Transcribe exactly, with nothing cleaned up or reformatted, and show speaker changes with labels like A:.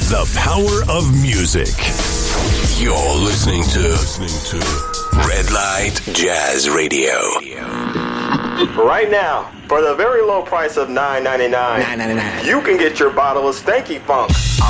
A: The power of music. You're listening to, listening to Red Light Jazz Radio.
B: Right now, for the very low price of nine ninety-nine,
C: nine ninety-nine,
B: you can get your bottle of Stanky Funk.